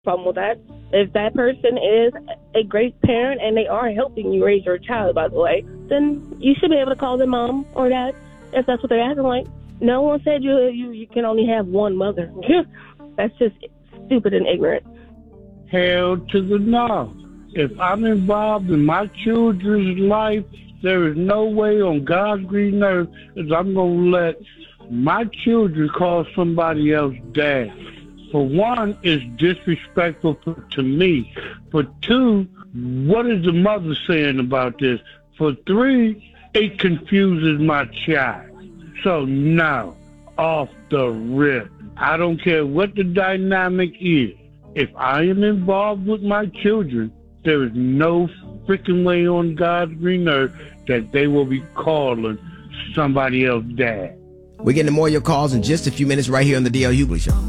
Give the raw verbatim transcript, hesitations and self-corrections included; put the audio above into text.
problem with that. If that person is a great parent and they are helping you raise your child, by the way, then you should be able to call them mom or dad if that's what they're acting like. No one said you you, you can only have one mother. That's just stupid and ignorant. Hell to the no. If I'm involved in my children's life, there is no way on God's green earth that I'm going to let my children call somebody else dad. For one, it's disrespectful to me. For two, what is the mother saying about this? For three, it confuses my child. So no, off the rip. I don't care what the dynamic is. If I am involved with my children, there is no freaking way on God's green earth that they will be calling somebody else dad. We're getting to more of your calls in just a few minutes right here on the D L Hughley Show.